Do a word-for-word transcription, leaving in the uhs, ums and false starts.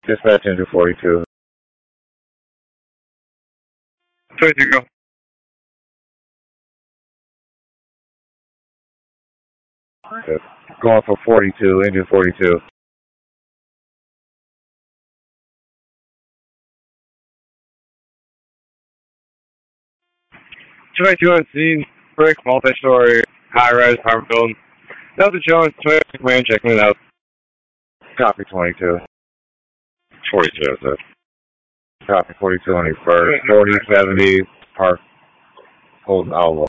Dispatch engine forty-two. twenty-two, go. Okay. Going for forty-two, engine forty-two. twenty-two on scene, brick, multi-story, high-rise apartment building. Delta Jones, twenty-two man, checking it out. Copy twenty-two. forty-two, sir. Copy forty-two on the first. forty seventy, park, Holden Outlaw.